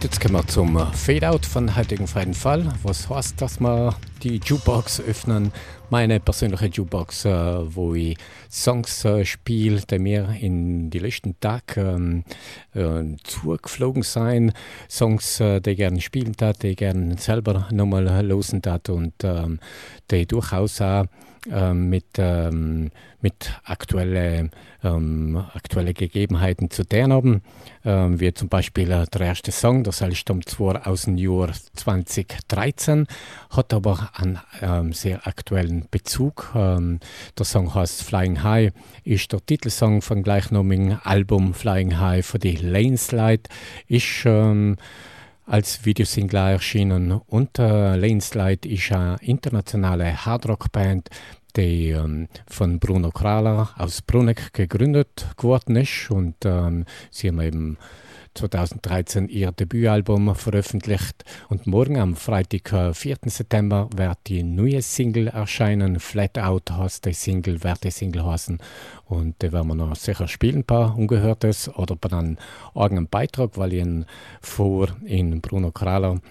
Jetzt kommen wir zum Fade-Out von heutigen freien Fall. Was heißt, dass wir die Jukebox öffnen? Meine persönliche Jukebox, wo ich Songs spiele, die mir in die letzten Tagen zugeflogen sind. Songs, die ich gerne spielen tat, die ich gerne selber nochmal hören tat und die durchaus auch mit aktuellen Gegebenheiten zu tun haben. Wie zum Beispiel der erste Song, der stammt zwar aus dem Jahr 2013, hat aber einen sehr aktuellen Bezug. Der Song heißt Flying High, ist der Titelsong vom gleichnamigen Album Flying High für die Landslide, ist als Videosingle erschienen und Landslide ist eine internationale Hardrock-Band, die von Bruno Kraler aus Bruneck gegründet geworden ist und sie haben eben 2013 ihr Debütalbum veröffentlicht und morgen am Freitag, 4. September, wird die neue Single erscheinen. Flat Out heißt die Single, wird die Single heißen und da werden wir noch sicher spielen, ein paar Ungehörtes oder bei einem eigenen Beitrag, weil ich ihn vor in Bruno Kraler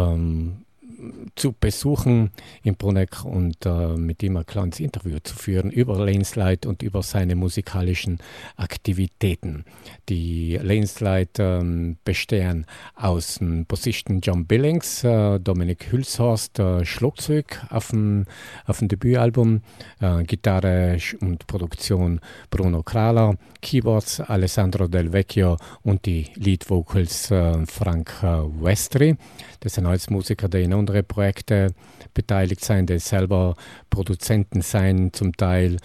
zu besuchen in Bruneck und mit ihm ein kleines Interview zu führen über Landslide und über seine musikalischen Aktivitäten. Die Landslide bestehen aus dem Bassisten John Billings, Dominik Hülshorst, Schlagzeug auf dem Debütalbum, Gitarre und Produktion Bruno Kraler, Keyboards Alessandro Del Vecchio und die Lead Vocals Frank Westry. Das sind alles Musiker, die in andere Projekte beteiligt sind, die selber Produzenten sein, zum Teil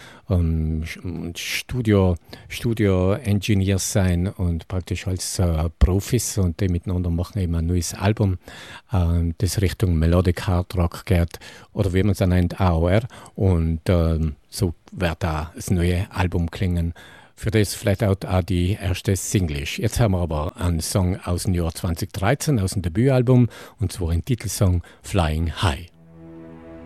Studio-Engineers sein und praktisch als Profis und die miteinander machen eben ein neues Album, das Richtung Melodic Hard Rock geht oder wie man es nennt, AOR und so wird da das neue Album klingen. Für das Flat Out auch die erste Single ist. Jetzt haben wir aber einen Song aus dem Jahr 2013, aus dem Debütalbum, und zwar den Titelsong Flying High.